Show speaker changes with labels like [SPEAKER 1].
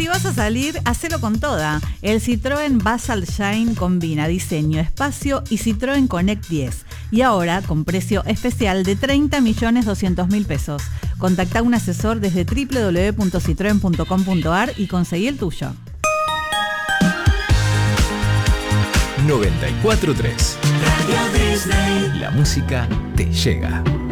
[SPEAKER 1] Si vas a salir, hacelo con toda. El Citroën Basal Shine combina diseño, espacio y Citroën Connect 10. Y ahora con precio especial de 30.200.000 pesos. Contactá a un asesor desde www.citroen.com.ar y conseguí el tuyo.
[SPEAKER 2] 94.3 Radio Disney. La música te llega.